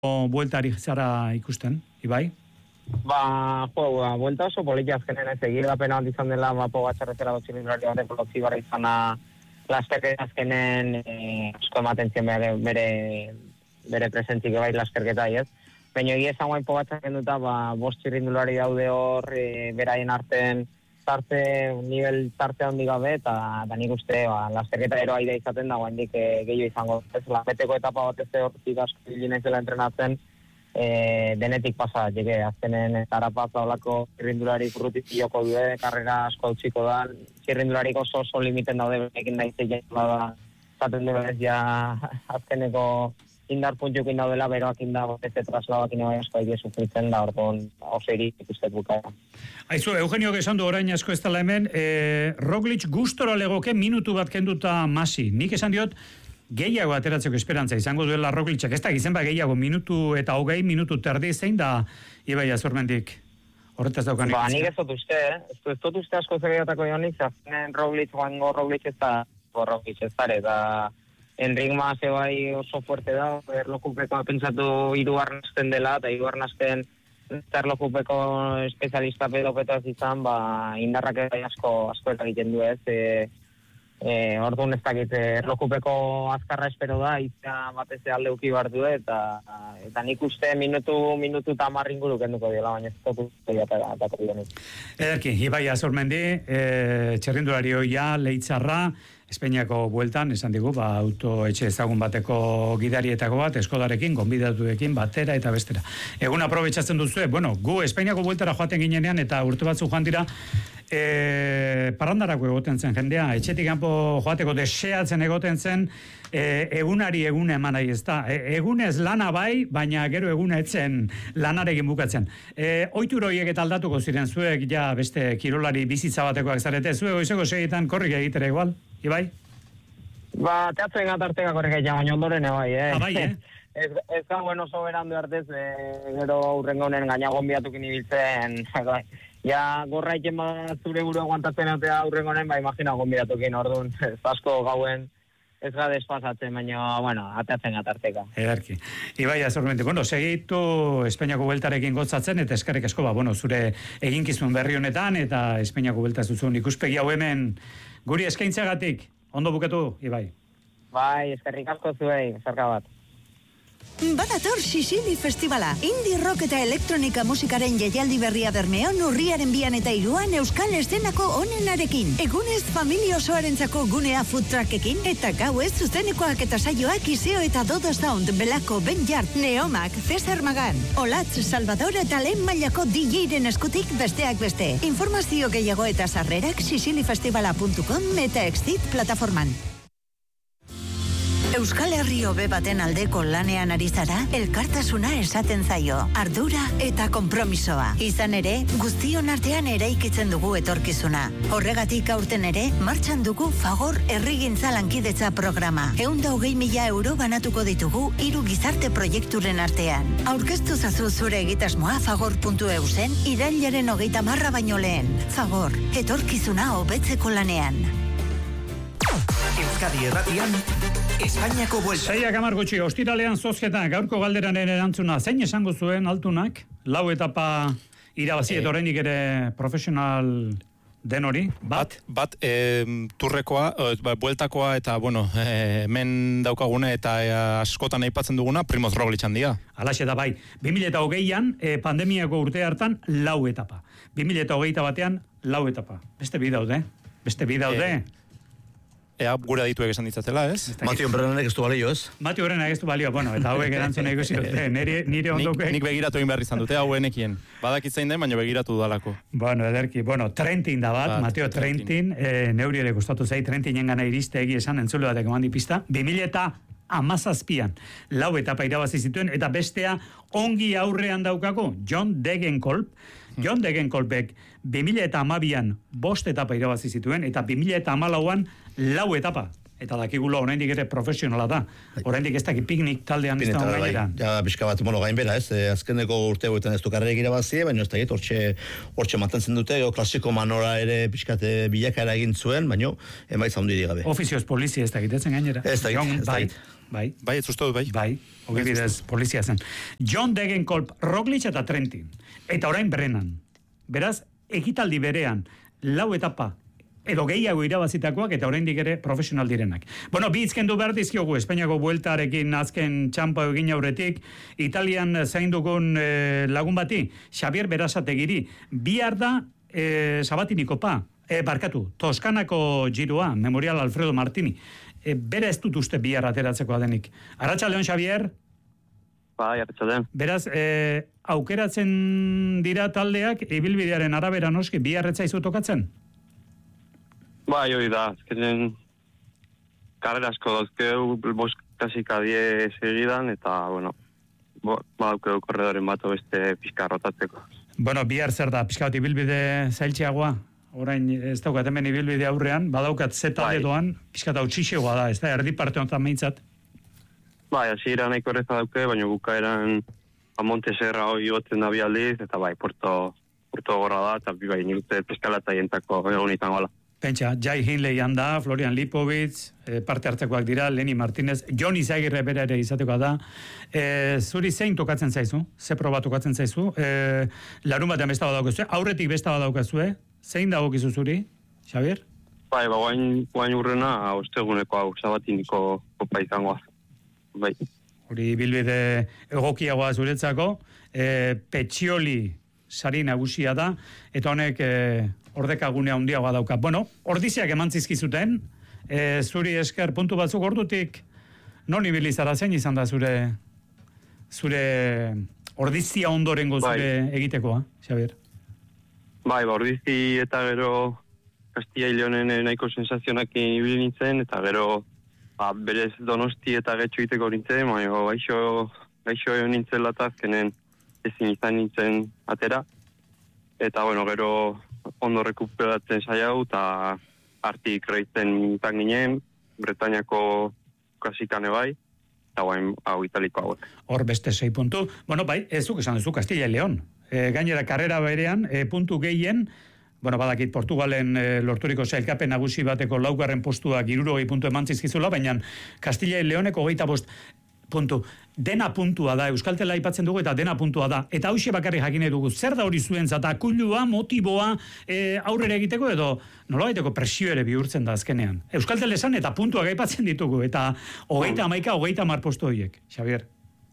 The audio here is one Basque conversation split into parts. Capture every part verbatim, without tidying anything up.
bueltari zara ikusten, Ibai? Ba, jo, ba, buelta oso politia azkenen ez, egira pena bat izan dela, ba, pogatxarrezera txirrindulari batek kolotzi barra izana lasterketa azkenen eh, asko ematen zien bere, bere, bere presentzik bai laskerketa, ez? Baina egia esan guain pogatxaren duta, ba, bost txirrindulari daude hor, e, beraien arten tarte, nivel tarte handi gabe, eta da nik uste, ba, lasterketa eroa ida izaten da, guain dik e, gehiago izango. Ez, lanbeteko etapa bat ez hortik asko gilinezela entrenatzen, E, denetik pasa, jege, azkenen Zarapaz daulako txirrindulari urrutik joko due, karrera asko utziko da, txirrindularik oso oso limiten daude, ekin da izte da, zaten du ez ja azkeneko indar puntxukin daudela, beroak inda beste traslabak ino asko egia sufritzen da, orduan oso irik ikustet bukaera. Aizu, Eugenio esan du orain asko ez dela hemen, e, Roglic gustora legoke minutu bat kenduta Masi, nik esan diot, gehiago ateratzeko esperantza izango duela Roglicek, ez da gizien ba gehiago minutu eta hogei minutu terdi zein da Ibai Azurmendik horretaz daukan ba, nik ez dut uste, eh? ez dut uste asko zegeatako joanik, zazenen Roglic, joango Roglic ez da Roglic ez dara, eta Enric Mas bai oso fuerte da, erlokupeko pentsatu hirugarren dela, eta hirugarren erlokupeko espezialista pedopetaz izan, ba, indarrak bai asko, asko egiten du ez, e, E, orduan ez dakit, erlokupeko azkarra espero da, izan batez aldeuki bardu eta, eta nik uste minutu, minutu eta marrin guru kenduko dira, baina ez dut atako dionik. Ederki, Ibai Azurmendi, e, txerrindulari hoia, Leitzarra, Espainiako bueltan, esan digu, ba, auto etxe ezagun bateko gidarietako bat, Eskodarekin, gonbidatuekin, batera eta bestera. Egun aprobetxatzen duzu, bueno, gu Espainiako bueltara joaten ginenean, eta urte batzu joan dira, e, parandarako egoten zen jendea, etxetik kanpo joateko deseatzen egoten zen, e, egunari egune eman nahi ez da. E, egunez lana bai, baina gero eguna etzen lanarekin bukatzen. E, oitur horiek eta aldatuko ziren zuek, ja beste kirolari bizitza batekoak zarete, zuek goizeko segitan korrik egitera igual? Ibai? Ba, teatzen gatarteka korreka ja, baina ondoren ebai, eh? Ah, bai, eh? ez, ez da, bueno, soberandu hartez, eh, gero aurrengo honen gaina gonbiatukin ibiltzen, bai. Ja, gorra iken bat zure buru aguantatzen egotea aurrengo honen, ba, imagina gonbiatukin, orduan, ez asko gauen ez ga despasatzen, baina, bueno, ateatzen gatarteka. Ederki. Ibai Azurmendi, bueno, segitu Espainiako bueltarekin gotzatzen, eta eskerrik asko, ba, bueno, zure eginkizun berri honetan, eta Espainiako bueltaz duzun ikuspegi hau hemen guri eskaintzagatik, ondo bukatu, Ibai. Bai, eskerrik asko zuei, zarka bat. Badator Sicily Festivala. Indie rock eta elektronika musikaren jaialdi berria Bermeon urriaren bian eta iruan euskal eszenako onenarekin. Egunez familia osoarentzako gunea food truckekin eta gauez zuzenekoak eta saioak Iseo eta Dodo Sound, Belako, Ben Jart, Neomak, Cesar Magan, Olatz, Salvador eta lehen mailako D J-ren eskutik besteak beste. Informazio gehiago eta sarrerak siciliefestivala puntu com eta Exit plataforman. Euskal Herri hobe baten aldeko lanean ari zara, elkartasuna esaten zaio, ardura eta konpromisoa. Izan ere, guztion artean eraikitzen dugu etorkizuna. Horregatik aurten ere, martxan dugu Fagor Herrigintza Lankidetza programa. Ehunda hogei mila euro banatuko ditugu hiru gizarte proiekturen artean. Aurkeztu zazu zure egitasmoa fagor puntu eu zen irailaren hogeita marra baino lehen. Fagor, etorkizuna hobetzeko lanean. Euskadi Erratian, Espainiako buelta. Seiak hamar gutxi, ostiralean zozketa, gaurko galderaren erantzuna, zein esango zuen altunak, lau etapa irabazi, eta oraindik ere profesional den hori, bat? Bat, bat e, turrekoa, e, bueltakoa, eta, bueno, e, men daukaguna, eta e, askotan aipatzen duguna, Primoz Roglic handia. Alaxe da bai, bi mila hogeian, e, pandemiako urte hartan, lau etapa. bi mila hogeita batean, lau etapa. Beste bi daude, beste bi daude. E, Ea, gure adituek esan ditzatela, ez? Matio Brenanek ez du balio, ez? Matio Brenanek ez du balio, bueno, eta hauek erantzuna ikusi dute, nire, nire ondokoek. Nik, nik begiratu egin behar izan dute, hauenekien. Badakitzein den, baina begiratu dudalako. Bueno, ederki, bueno, Trentin da bat, bat Mateo Trentin, Trentin. E, neuri ere gustatu zai, Trentinen gana iriste egi esan entzule batek emandi pista, bi mila eta hamazazpian, lau etapa irabazi zituen, eta bestea ongi aurrean daukako, John Degenkolb, John Degenkolbek bi mila eta hamabian bost etapa irabazi zituen, eta bi mila eta hamalauan lau etapa. Eta dakigula oraindik ere profesionala da. Oraindik ez dakit piknik taldean ez da gainera. Ja, pixka bat mono gainbera, ez? E, azkeneko urte hauetan ez du karrerik irabazi, baina ez dakit, hortxe, hortxe mantentzen dute, o, klasiko manora ere pixkate bilakaera egin zuen, baina emaitza hundi gabe. Ofizioz polizia ez dakit etzen gainera. Ez dakit, ez dakit. bai. Bai, ez uste dut, bai. Bai, hogei bidez polizia zen. John Degenkolb, Roglic eta Trentin. Eta orain Brennan. Beraz, ekitaldi berean, lau etapa, edo gehiago irabazitakoak eta oraindik ere profesional direnak. Bueno, bi izkendu behar dizkiogu, Espainiako bueltarekin azken txampa egin aurretik, Italian zaindugun e, lagun bati, Xabier Berasategiri, bihar da e, Sabatinikopa, e, barkatu, Toskanako giroa, Memorial Alfredo Martini. E, bera ez dut uste bihar ateratzeko adenik. Arratsaldeon, Xabier? Bai, arratsaldeon. Beraz, e, aukeratzen dira taldeak, ibilbidearen arabera noski, bihar ez zaizu tokatzen? Bai, hori da, azkenen karrera asko dauzkeu, bost klasika die segidan, eta, bueno, bo, badaukeu korredoren bat beste pixka rotatzeko. Bueno, bihar zer da, pixka bat ibilbide zailtxeagoa? Orain ez daukat hemen ibilbide aurrean, badaukat zeta bai. Doan, pixka eta utxixegoa da, ez da, erdi parte honetan meintzat. Bai, hasiera nahiko erreza dauke, baina bukaeran Monte Serra hori gotzen da bi aldiz, eta bai, Porto, Porto gorra da, eta bai, nire peskalata jentako egun izango ala. Pentsa, Jai Hindley handa, Florian Lipovic, e, parte hartzekoak dira, Leni Martinez, Jon Izagirre bere ere izatekoa da. E, zuri zein tokatzen zaizu? Ze proba tokatzen zaizu? E, larun batean besta badaukazu, aurretik besta badaukazu, zein dagokizu zuri, Xabier? Bai, ba, guain, guain urrena, osteguneko hau, Sabatiniko kopa izangoa. Bai. Hori bilbide egokiagoa zuretzako, e, Petxioli sari nagusia da, eta honek e, ordekagunea handiagoa dauka. Bueno, ordiziak eman zizkizuten, e, zuri esker puntu batzuk ordutik, non ibili zara zein izan da zure zure ordizia ondorengo zure bai. Egitekoa, Xabier? Bai, ba, ordizi eta gero Castilla y Leonen nahiko sensazionak ibili nintzen, eta gero ba, berez Donosti eta Getxo iteko nintzen, baina gaixo, gaixo nintzen latazkenen ezin izan nintzen atera. Eta, bueno, gero ondo rekuperatzen saiau, eta artik reitzen izan ginen, Bretañako klasikane bai, eta guain hau italiko hau. Hor beste sei puntu. Bueno, bai, ez zuk esan duzu Castilla y León. E, gainera, karrera berean, e, puntu gehien, bueno, badakit Portugalen e, lorturiko sailkapen nagusi bateko laugarren postuak hirurogei puntu eman zizkizula, baina Castilla y Leoneko hogeita bost puntu. Dena puntua da, Euskaltela aipatzen dugu eta dena puntua da. Eta hauxe bakarri jakine dugu, zer da hori zuentzat, akuilua, motiboa, e, aurrera egiteko edo nolabaiteko presio ere bihurtzen da azkenean. Euskaltel esan eta puntuak aipatzen ditugu, eta hogeita hamaika, hogeita hamar postu horiek, Xabier.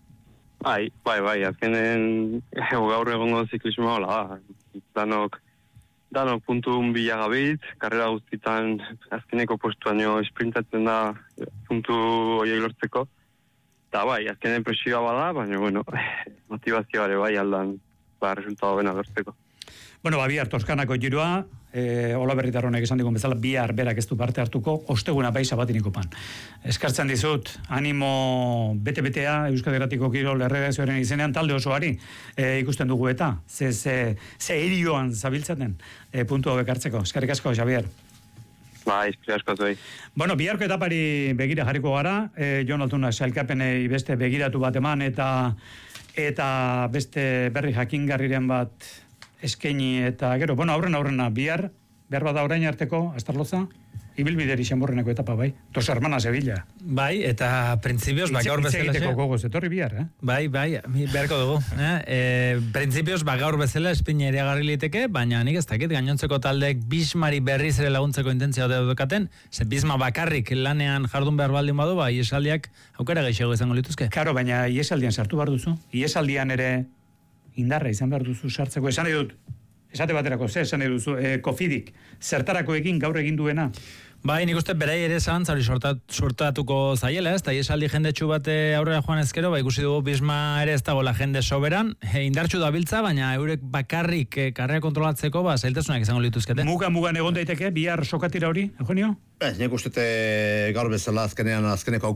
Bai, bai, bai, azkenen gaur egongo ziklismoa hola da. Danok, danok puntu bilagabit, karrera guztitan azkeneko postuaino esprintatzen da puntu horiek lortzeko. Eta bai, azkenen presioa bada, baina, bueno, motivazioa ere bai aldan, ba, resultado bena lortzeko. Bueno, ba, bihar Toskanako giroa, e, Ola Berritarronek esan digun bezala, bihar berak ez du parte hartuko, osteguna bai Sabatinikopan. Eskartzen dizut, animo bete-betea, Euskal Herratiko Kirol erredakzioaren izenean, talde osoari e, ikusten dugu eta, ze, ze, ze erioan zabiltzaten e, puntu hobek hartzeko. Eskarrik asko, Xabier. Ba, izpri asko zuei. Bueno, biharko etapari begira jarriko gara, e, Jon Altuna sailkapenei beste begiratu bat eman, eta eta beste berri jakingarriren bat eskaini eta gero, bueno, aurren aurrena bihar, behar bada orain arteko, Astarloza, ibilbideri xamborreneko etapa, bai. Dos hermanas Sevilla. Bai, eta printzipioz, ba, gaur bezala... Itze gogoz, etorri bihar, eh? Bai, bai, beharko dugu. Eh? E, printzipioz, ba, gaur bezala espina iriagarri liteke, baina nik ez dakit, gainontzeko taldeek Bismari berriz ere laguntzeko intentzia dukaten, ze Bisma bakarrik lanean jardun behar baldin badu, ba, iesaldiak aukera gehiago izango lituzke. Karo, baina iesaldian sartu behar duzu. Iesaldian ere indarra izan behar duzu sartzeko. Esan edut, esate baterako, ze esan eduzu, e, kofidik, zertarako egin gaur egin duena. Bai, nik uste berai ere zalantza hori sortat, sortatuko zaiela, ez? Ta iesaldi jendetxu bate aurrera joan ezkero, ba, ikusi dugu Bisma ere ez dagoela jende soberan, e, indartxu da biltza, baina eurek bakarrik e, karrera kontrolatzeko, ba, zailtasunak izango lituzkete. Muga-mugan egon daiteke, bihar sokatira hori, Eugenio? Ez, nik uste gaur bezala azkenean azkeneko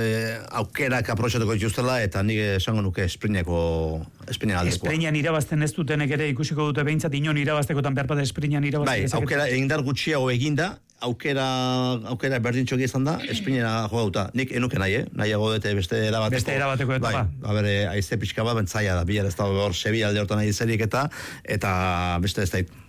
aukerak aprotxatuko dituztela, eta nik esango nuke esprineko esprinean aldekoa. Esprinean irabazten ez dutenek ere ikusiko dute behintzat inon irabaztekotan behar bat esprinean irabazten. Bai, aukera indar gutxiago eginda, aukera, aukera berdintxoki izan da, esprinera jogauta. Nik enuke nahi, eh? Nahiago dute beste erabateko. Beste erabateko eta bai, ba. A ber, aize pixka bat bentzaia da, bihar ez da hor Sevilla alde hortan nahi zerik eta, eta beste ez da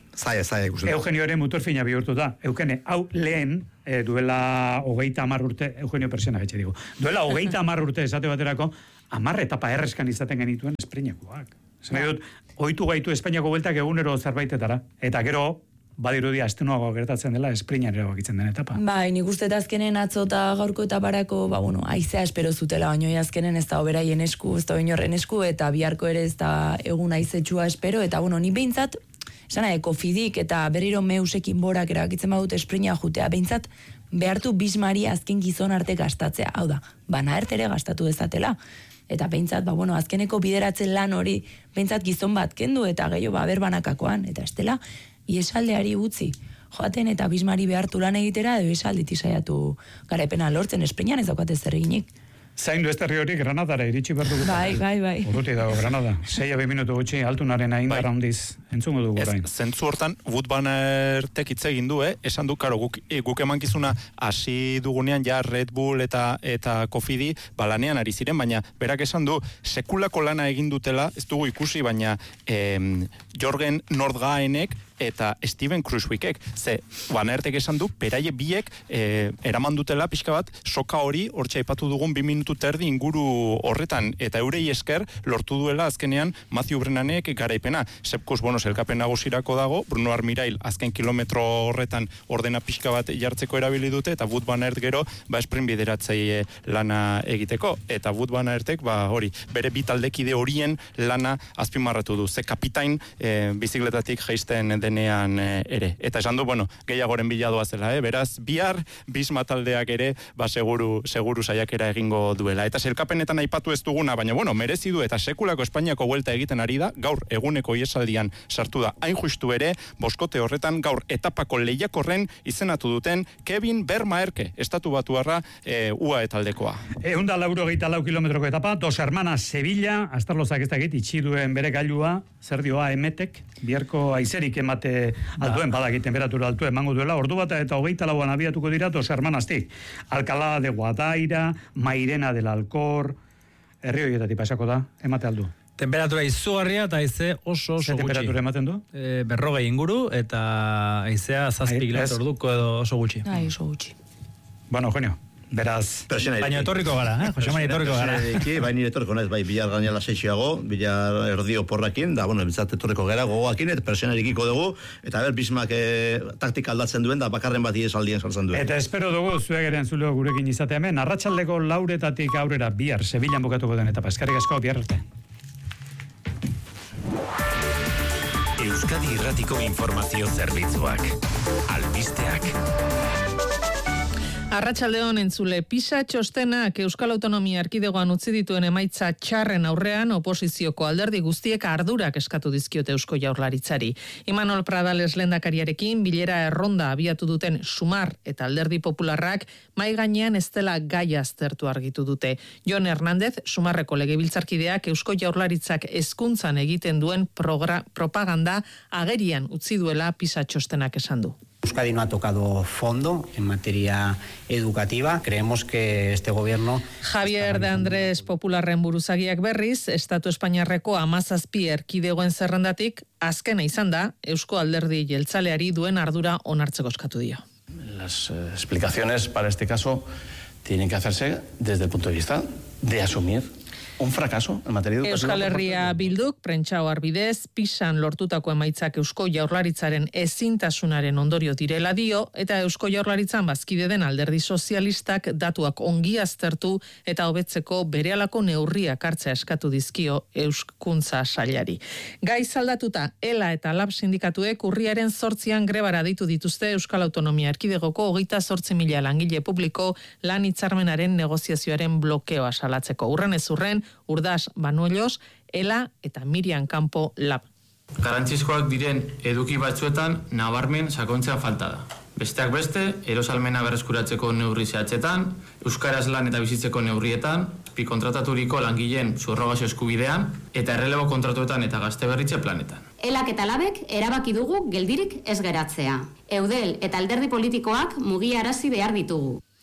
Zaila, zaila ikusten. Eugenio ere muturfina bihurtu da. Eukene, hau lehen, e, duela hogeita amar urte, Eugenio Persena getxe digu, duela hogeita amar urte esate baterako, amar etapa erreskan izaten genituen esprinakoak. Zer nahi dut, ohitu gaitu Espainiako bueltak egunero zerbaitetara, eta gero, badirudia astenuago gertatzen dela esprinan erabakitzen den etapa. Bai, nik uste azkenen atzo eta gaurko etaparako, ba, bueno, aizea espero zutela, baino azkenen ez da oberaien esku, ez da oinorren esku, eta biharko ere ez da egun aizetxua espero, eta bueno, ni behintzat, esan nahi, kofidik eta berriro meusekin borak erabakitzen badut esprina jutea, behintzat behartu Bismari azken gizon arte gastatzea, hau da, bana ertere gastatu dezatela. Eta behintzat, ba, bueno, azkeneko bideratzen lan hori, behintzat gizon bat kendu, eta gehiago, ba, berbanakakoan, eta estela, iesaldeari utzi. Joaten eta Bismari behartu lan egitera, edo iesalditi saiatu garaipena lortzen, esprinan ez daukate zer eginik. Zaindu esterri hori Granadara iritsi behar dugu. Bai, bai, bai. Urruti dago Granada. Sei abe minutu gutxi altunaren aindarra handiz entzungo dugu orain. Zentzu hortan, Wout van Aertek hitz egin du, eh? Esan du, karo, guk, e, guk emankizuna hasi dugunean ja Red Bull eta eta Cofidi balanean ari ziren, baina berak esan du, sekulako lana egin dutela, ez dugu ikusi, baina em, Jorgen Nordgaenek eta Steven Kruijswijkek, ze Van Aertek esan du, beraie biek e, eraman dutela pixka bat, soka hori, hortxe aipatu dugun bi minutu terdi inguru horretan, eta eurei esker lortu duela azkenean Matthew Brennanek garaipena. Sepkus, bueno, zelkapen nagusirako dago, Bruno Armirail azken kilometro horretan ordena pixka bat jartzeko erabili dute, eta Wout van Aert gero, ba, sprint bideratzaile lana egiteko, eta Wout van Aertek, ba, hori, bere bi taldekide horien lana azpimarratu du, ze kapitain e, bizikletatik jaisten denean e, ere. Eta esan du, bueno, gehiagoren biladoa zela, eh? Beraz, bihar, Bisma taldeak ere, ba, seguru, seguru saiakera egingo duela. Eta selkapenetan aipatu ez duguna, baina, bueno, merezi du eta sekulako Espainiako buelta egiten ari da, gaur eguneko iesaldian sartu da, hain justu ere, boskote horretan, gaur etapako lehiakorren izenatu duten Kevin Vermaerke, estatu batuarra e, U A E taldekoa. Eunda lauro geita lau kilometroko etapa, Dos Hermanas Sevilla, astarlozak ez dakit, itxi duen bere gailua, zer dioa emetek, biharko aizerik emate alduen, badakit temperatura altu emango duela, ordu bat eta hogeita lauan abiatuko dira Dos Hermanastik. Alcalá de Guadaira, Mairena del Alcor, herri horietatik pasako da, emate aldu. Temperatura izugarria eta haize oso oso gutxi. Temperatura ematen du? E, berrogei inguru eta haizea zazpi kilometro orduko edo oso gutxi. Ai, oso gutxi. Bueno, Eugenio, beraz... Baina etorriko gara, eh? Jose Mari etorriko gara. Bai, nire etorriko naiz, bai, bilar gainala seixiago, bilar erdio porrakin, da, bueno, bizat etorriko gara gogoakin, eta persianarikiko dugu, eta ber, Bismak eh, taktika aldatzen duen, da, bakarren bat iesaldien saltzen duen. Eta espero dugu, zuek ere entzuleo gurekin izate hemen, arratsaldeko lauretatik aurrera bihar, Sevillan bukatuko den, eta eskerrik asko, bihar arte. Euskadi Irratiko Informazio Zerbitzuak. Albisteak. Arratsaldeon entzule, PISA txostenak Euskal Autonomia Erkidegoan utzi dituen emaitza txarren aurrean oposizioko alderdi guztiek ardurak eskatu dizkiote Eusko Jaurlaritzari. Imanol Pradales lehendakariarekin bilera erronda abiatu duten Sumar eta Alderdi Popularrak mai gainean ez dela gaia aztertu argitu dute. Jon Hernández, Sumarreko legebiltzarkideak Eusko Jaurlaritzak hezkuntzan egiten duen progra, propaganda agerian utzi duela PISA txostenak esan du. Euskadi no ha tocado fondo en materia educativa. Creemos que este gobierno... Javier de Andrés Popularren buruzagiak berriz, Estatu Espainiarreko hamazazpi erkidegoen zerrendatik, azkena izan da, Eusko Alderdi Jeltzaleari duen ardura onartzeko eskatu dio. Las eh, explicaciones para este caso tienen que hacerse desde el punto de vista de asumir un fracaso en materia educativa. Euskal Herria Bilduk, prentsa ohar bidez, PISAn lortutako emaitzak Eusko Jaurlaritzaren ezintasunaren ondorio direla dio, eta Eusko Jaurlaritzan bazkide den Alderdi Sozialistak datuak ongi aztertu eta hobetzeko berehalako neurriak hartzea eskatu dizkio Euskuntza Sailari. Gai zaldatuta, ELA eta LAB sindikatuek urriaren zortzian grebara ditu dituzte Euskal Autonomia Erkidegoko hogeita zortzi mila langile publiko lan hitzarmenaren negoziazioaren blokeoa salatzeko. Urren ez urren, Urdas Banuelos, ELA eta Miriam Campo LAB. Garantzizkoak diren eduki batzuetan nabarmen sakontzea falta da. Besteak beste, erosalmena berreskuratzeko neurri zehatzetan, euskaraz lan eta bizitzeko neurrietan, bi kontrataturiko langileen subrogazio eskubidean eta errelebo kontratuetan eta gazte berritze planetan. Elak eta labek erabaki dugu geldirik ez geratzea. Eudel eta alderdi politikoak mugiarazi behar ditugu.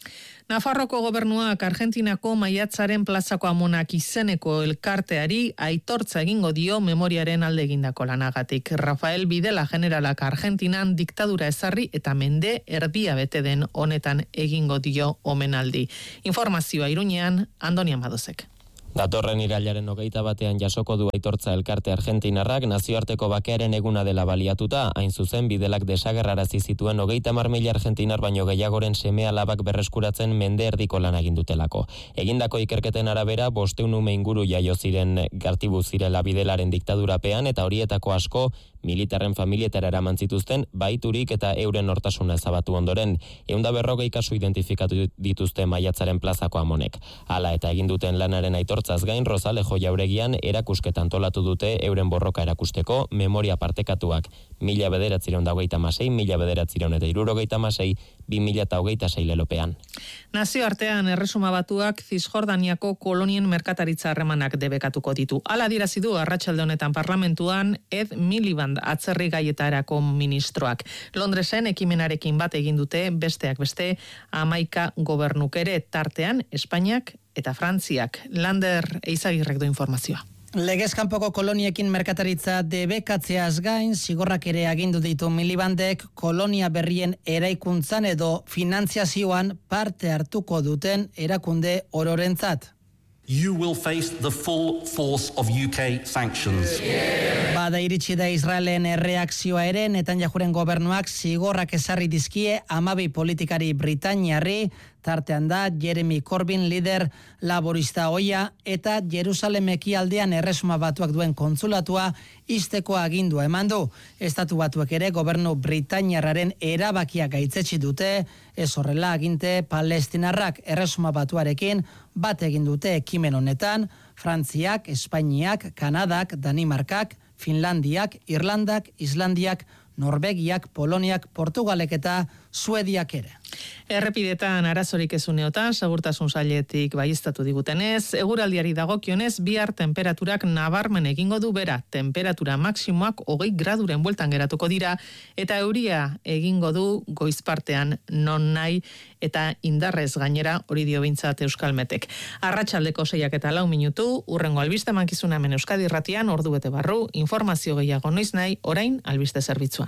Nafarroko gobernuak Argentinako maiatzaren plazako amonak izeneko elkarteari aitortza egingo dio memoriaren alde egindako lanagatik. Rafael Videla generalak Argentinan diktadura ezarri eta mende erdia bete den honetan egingo dio omenaldi. Informazioa Iruñean, Andoni Amadozek. Datorren irailaren hogeita batean jasoko du aitortza elkarte argentinarrak nazioarteko bakearen eguna dela baliatuta, hain zuzen Bidelak desagerrarazi zituen hogeita hamar mila argentinar baino gehiagoren seme alabak berreskuratzen mende erdiko lan egindutelako. Egindako ikerketen arabera, bosteun ume inguru jaio ziren gartibu zirela Bidelaren diktadurapean eta horietako asko militarren familietara eraman zituzten baiturik eta euren nortasuna ezabatu ondoren. Ehun eta berrogei kasu identifikatu dituzte maiatzaren plazako amonek. Hala eta egin duten lanaren aitortzaz gain Rosalejo Jauregian erakusketa antolatu dute euren borroka erakusteko memoria partekatuak mila bederatziehun eta hogeita hamasei, mila bederatziehun eta hirurogeita hamasei, bi mila hogeita sei lelopean. Nazioartean Erresuma Batuak Zisjordaniako kolonien merkataritza harremanak debekatuko ditu. Hala adierazi du arratsalde honetan parlamentuan Ed Miliband atzerri gaietarako ministroak. Londresen ekimenarekin bat egin dute besteak beste hamaika gobernuk ere, tartean Espainiak eta Frantziak. Lander Eizagirrek du informazioa. Legezkanpoko koloniekin merkataritza debekatzeaz gain, zigorrak ere agindu ditu Milibandek kolonia berrien eraikuntzan edo finantziazioan parte hartuko duten erakunde ororentzat. You will face the full force of U K sanctions. Bada iritsi da Israelen erreakzioa ere, Netanyahuren gobernuak zigorrak ezarri dizkie hamabi politikari britainiarri, tartean da Jeremy Corbyn lider laborista ohia eta Jerusalem ekialdean Erresuma Batuak duen kontsulatua ixteko agindua eman du. Estatu Batuek ere gobernu britainiarraren erabakia gaitzetsi dute, ez horrela aginte palestinarrak Erresuma Batuarekin bat egin dute ekimen honetan, Frantziak, Espainiak, Kanadak, Danimarkak, Finlandiak, Irlandak, Islandiak, Norvegiak, Poloniak, Portugalek eta Suediak ere. Errepidetan arazorik ezuneotan, segurtasun sailetik baieztatu digutenez, eguraldiari dagokionez, bihar temperaturak nabarmen egingo du bera, temperatura maksimoak hogei graduren bueltan geratuko dira, eta euria egingo du goizpartean non nahi, eta indarrez gainera hori dio bintzat Euskalmetek. Arratsaldeko seiak eta lau minutu, urrengo albiste mankizuna hemen Euskadi Irratian, ordu bete barru, informazio gehiago noiz nahi, orain albiste zerbitzuan.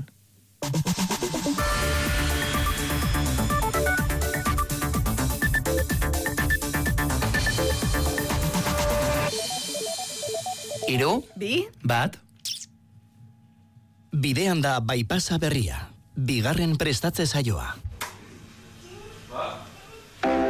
Hiru? Bi? Bat? Bidean da bypassa berria. Bigarren prestatze saioa.